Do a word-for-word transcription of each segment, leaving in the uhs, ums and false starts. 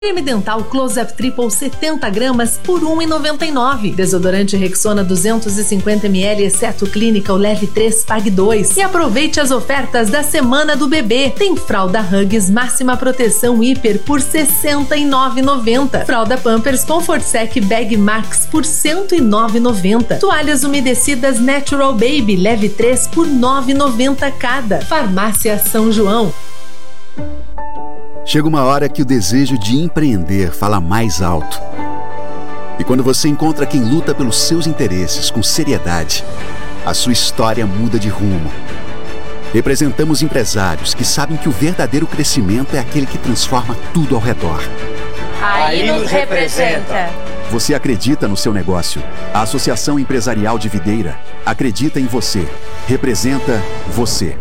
Creme dental Close-Up Triple setenta gramas por um real e noventa e nove centavos. Desodorante Rexona duzentos e cinquenta mililitros, exceto Clínica, o Leve três, pague dois. E aproveite as ofertas da Semana do Bebê. Tem fralda Huggies Máxima Proteção Hiper por sessenta e nove reais e noventa centavos. Fralda Pampers Comfort Sec Bag Max por cento e nove reais e noventa centavos. Toalhas umedecidas Natural Baby Leve três por nove reais e noventa centavos cada. Farmácia São João. Chega uma hora que o desejo de empreender fala mais alto. E quando você encontra quem luta pelos seus interesses com seriedade, a sua história muda de rumo. Representamos empresários que sabem que o verdadeiro crescimento é aquele que transforma tudo ao redor. Aí nos representa. Você acredita no seu negócio. A Associação Empresarial de Videira acredita em você. Representa você.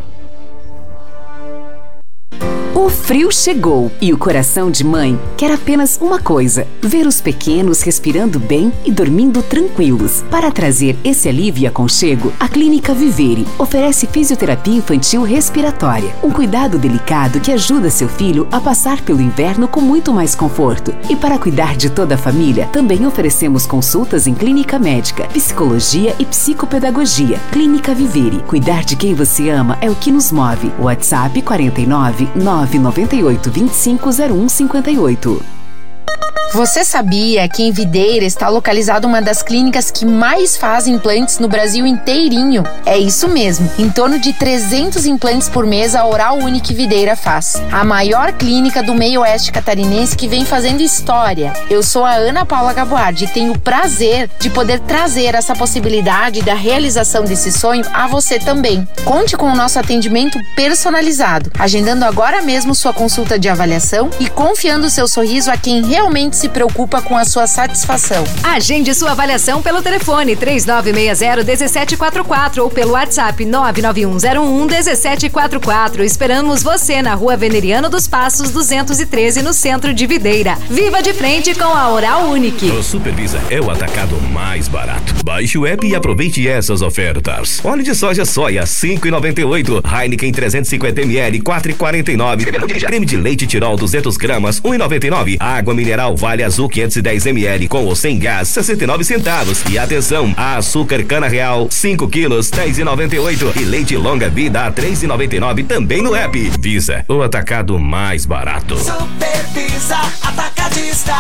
O frio chegou e o coração de mãe quer apenas uma coisa: ver os pequenos respirando bem e dormindo tranquilos. Para trazer esse alívio e aconchego, a Clínica Vivere oferece fisioterapia infantil respiratória, um cuidado delicado que ajuda seu filho a passar pelo inverno com muito mais conforto. E para cuidar de toda a família, também oferecemos consultas em clínica médica, psicologia e psicopedagogia. Clínica Vivere. Cuidar de quem você ama é o que nos move. WhatsApp quarenta e nove, nove nove oito, vinte e cinco, zero um cinquenta e oito. Você sabia que em Videira está localizada uma das clínicas que mais fazem implantes no Brasil inteirinho? É isso mesmo, em torno de trezentos implantes por mês a Oral Unique Videira faz. A maior clínica do meio oeste catarinense que vem fazendo história. Eu sou a Ana Paula Gaboardi e tenho o prazer de poder trazer essa possibilidade da realização desse sonho a você também. Conte com o nosso atendimento personalizado, agendando agora mesmo sua consulta de avaliação e confiando seu sorriso a quem realmente se preocupa com a sua satisfação. Agende sua avaliação pelo telefone três nove seis zero, um sete quatro quatro ou pelo WhatsApp nove nove um zero um, um sete quatro quatro. Esperamos você na Rua Veneriano dos Passos duzentos e treze, no centro de Videira. Viva de frente com a Oral Unique. O Supervisa é o atacado mais barato. Baixe o app e aproveite essas ofertas. Óleo de soja soia cinco reais e noventa e oito centavos. Heineken trezentos e cinquenta mililitros quatro reais e quarenta e nove centavos. Creme de leite Tirol duzentas gramas um real e noventa e nove centavos. Água mineral Vale Azul quinhentos e dez mililitros com ou sem gás sessenta e nove centavos. E atenção, açúcar cana real cinco quilos dez reais e noventa e oito centavos. E leite longa vida a três reais e noventa e nove centavos também no app. Visa, o atacado mais barato. Supervisa Atacadista.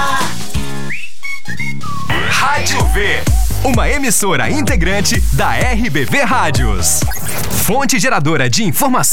Rádio V, uma emissora integrante da R B V Rádios. Fonte geradora de informação.